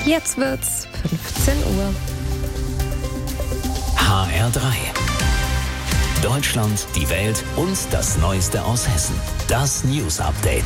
Jetzt wird's 15 Uhr. HR3. Deutschland, die Welt und das Neueste aus Hessen. Das News Update.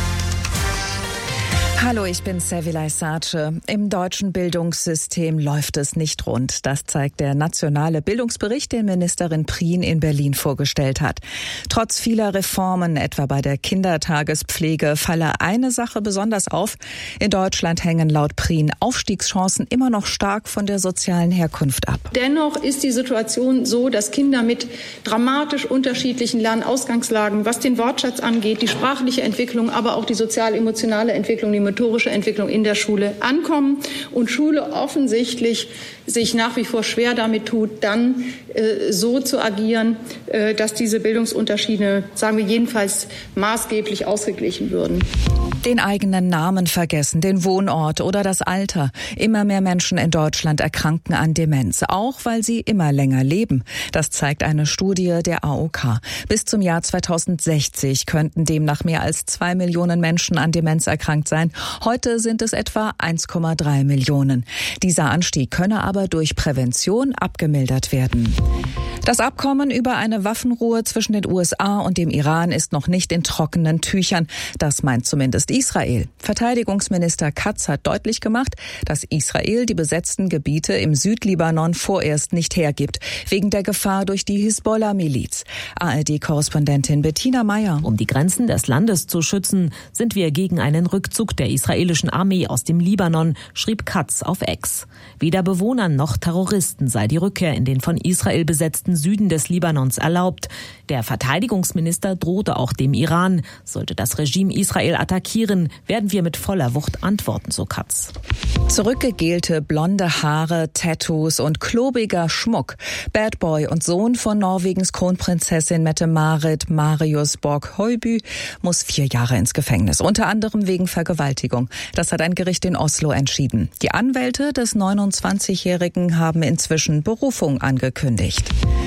Hallo, ich bin Sevilay Sace. Im deutschen Bildungssystem läuft es nicht rund. Das zeigt der nationale Bildungsbericht, den Ministerin Prien in Berlin vorgestellt hat. Trotz vieler Reformen, etwa bei der Kindertagespflege, falle eine Sache besonders auf. In Deutschland hängen laut Prien Aufstiegschancen immer noch stark von der sozialen Herkunft ab. Dennoch ist die Situation so, dass Kinder mit dramatisch unterschiedlichen Lernausgangslagen, was den Wortschatz angeht, die sprachliche Entwicklung, aber auch die sozial-emotionale Entwicklung, die motorische Entwicklung in der Schule ankommen und Schule offensichtlich sich nach wie vor schwer damit tut, dann so zu agieren, dass diese Bildungsunterschiede, sagen wir jedenfalls, maßgeblich ausgeglichen würden. Den eigenen Namen vergessen, den Wohnort oder das Alter. Immer mehr Menschen in Deutschland erkranken an Demenz, auch weil sie immer länger leben. Das zeigt eine Studie der AOK. Bis zum Jahr 2060 könnten demnach mehr als 2 Millionen Menschen an Demenz erkrankt sein. Heute sind es etwa 1,3 Millionen. Dieser Anstieg könne aber durch Prävention abgemildert werden. Das Abkommen über eine Waffenruhe zwischen den USA und dem Iran ist noch nicht in trockenen Tüchern. Das meint zumindest Israel. Verteidigungsminister Katz hat deutlich gemacht, dass Israel die besetzten Gebiete im Südlibanon vorerst nicht hergibt, wegen der Gefahr durch die Hisbollah-Miliz. ARD-Korrespondentin Bettina Meyer. Um die Grenzen des Landes zu schützen, sind wir gegen einen Rückzug der israelischen Armee aus dem Libanon, schrieb Katz auf X. Weder Bewohnern noch Terroristen sei die Rückkehr in den von Israel besetzten Süden des Libanons erlaubt. Der Verteidigungsminister drohte auch dem Iran. Sollte das Regime Israel attackieren, werden wir mit voller Wucht antworten, so Katz. Zurückgegelte blonde Haare, Tattoos und klobiger Schmuck. Bad Boy und Sohn von Norwegens Kronprinzessin Mette-Marit, Marius Borg-Høiby, muss 4 Jahre ins Gefängnis, unter anderem wegen Vergewaltigung. Das hat ein Gericht in Oslo entschieden. Die Anwälte des 29-Jährigen haben inzwischen Berufung angekündigt.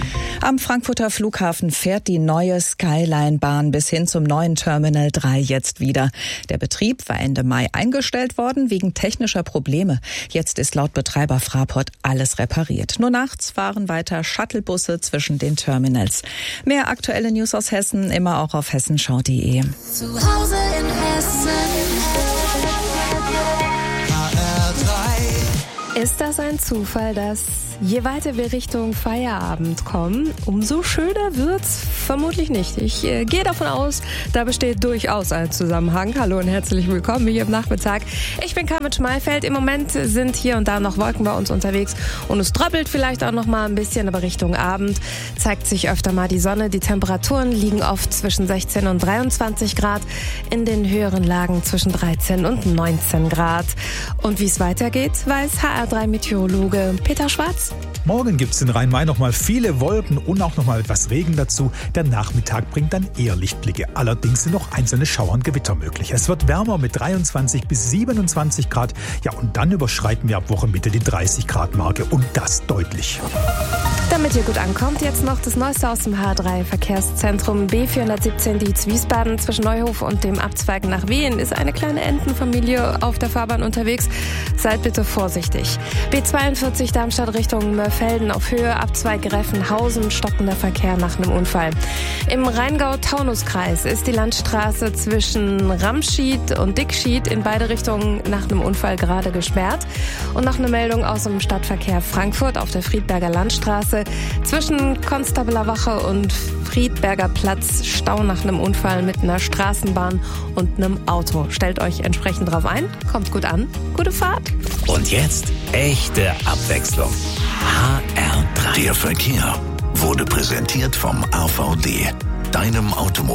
Am Frankfurter Flughafen fährt die neue Skyline-Bahn bis hin zum neuen Terminal 3 jetzt wieder. Der Betrieb war Ende Mai eingestellt worden wegen technischer Probleme. Jetzt ist laut Betreiber Fraport alles repariert. Nur nachts fahren weiter Shuttlebusse zwischen den Terminals. Mehr aktuelle News aus Hessen immer auch auf hessenschau.de. Zu Hause in Hessen. Ist das ein Zufall, dass je weiter wir Richtung Feierabend kommen, umso schöner wird's? Vermutlich nicht. Ich gehe davon aus, da besteht durchaus ein Zusammenhang. Hallo und herzlich willkommen hier im Nachmittag. Ich bin Carmen Schmalfeld. Im Moment sind hier und da noch Wolken bei uns unterwegs und es tröppelt vielleicht auch noch mal ein bisschen, aber Richtung Abend zeigt sich öfter mal die Sonne. Die Temperaturen liegen oft zwischen 16 und 23 Grad, in den höheren Lagen zwischen 13 und 19 Grad. Und wie es weitergeht, weiß HR3-Meteorologe Peter Schwarz. Morgen gibt es in Rhein-Main noch mal viele Wolken und auch noch mal etwas Regen dazu. Der Nachmittag bringt dann eher Lichtblicke. Allerdings sind noch einzelne Schauer und Gewitter möglich. Es wird wärmer mit 23 bis 27 Grad. Ja, und dann überschreiten wir ab Wochenmitte die 30 Grad Marke und das deutlich. Damit ihr gut ankommt, jetzt noch das Neueste aus dem H3-Verkehrszentrum B417 Dietz-Wiesbaden. Zwischen Neuhof und dem Abzweigen nach Wien ist eine kleine Entenfamilie auf der Fahrbahn unterwegs. Seid bitte vorsichtig. B42 Darmstadt Richtung Mörfelden auf Höhe, Abzweig Greffenhausen, stockender Verkehr nach einem Unfall. Im Rheingau-Taunus-Kreis ist die Landstraße zwischen Ramschied und Dickschied in beide Richtungen nach einem Unfall gerade gesperrt. Und noch eine Meldung aus dem Stadtverkehr Frankfurt auf der Friedberger Landstraße. Zwischen Konstabler Wache und Friedberger Platz Stau nach einem Unfall mit einer Straßenbahn und einem Auto. Stellt euch entsprechend drauf ein, kommt gut an, gute Fahrt. Und jetzt echte Abwechslung. HR3. Der Verkehr wurde präsentiert vom AVD, deinem Automobil.